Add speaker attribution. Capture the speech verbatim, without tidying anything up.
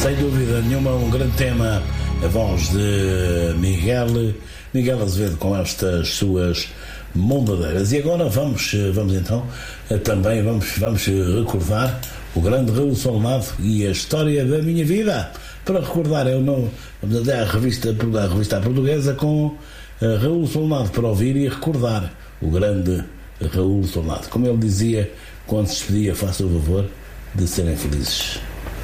Speaker 1: sem dúvida nenhuma, um grande tema, a voz de Miguel, Miguel Azevedo, com estas suas mondadeiras. E agora vamos, vamos então, também vamos, vamos recordar o grande Raul Solnado e a história da minha vida. Para recordar, eu não, vamos até à revista, à revista portuguesa com uh, Raul Solnado, para ouvir e recordar o grande Raul Solnado. Como ele dizia quando se despedia, faça o favor de serem felizes.